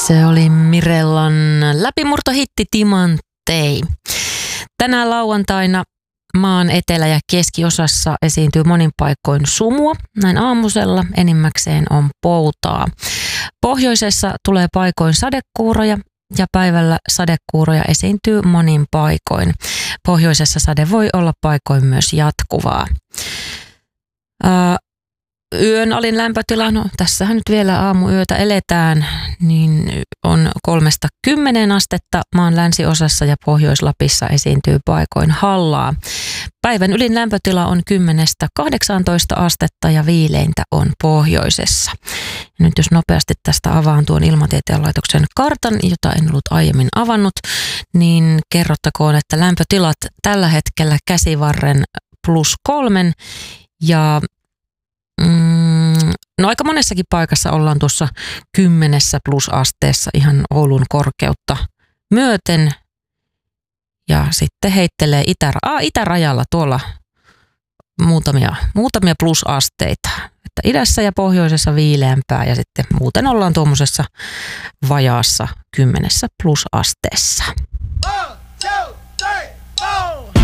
Se oli Mirellan läpimurtohitti Timantei. Tänään lauantaina maan etelä- ja keskiosassa esiintyy monin paikoin sumua. Näin aamusella enimmäkseen on poutaa. Pohjoisessa tulee paikoin sadekuuroja ja päivällä sadekuuroja esiintyy monin paikoin. Pohjoisessa sade voi olla paikoin myös jatkuvaa. Yön alin lämpötila, no tässähän nyt vielä aamuyötä eletään, niin on 3–10 astetta. Maan länsiosassa ja Pohjois-Lapissa esiintyy paikoin hallaa. Päivän ylin lämpötila on 10–18 astetta ja viileintä on pohjoisessa. Ja nyt jos nopeasti tästä avaan tuon Ilmatieteen laitoksen kartan, jota en ollut aiemmin avannut, niin kerrottakoon, että lämpötilat tällä hetkellä Käsivarren +3 ja no aika monessakin paikassa ollaan tuossa 10+ asteessa ihan Oulun korkeutta myöten. Ja sitten heittelee itärajalla tuolla muutamia plusasteita. Että idässä ja pohjoisessa viileämpää ja sitten muuten ollaan tuommoisessa vajaassa 10+ asteessa.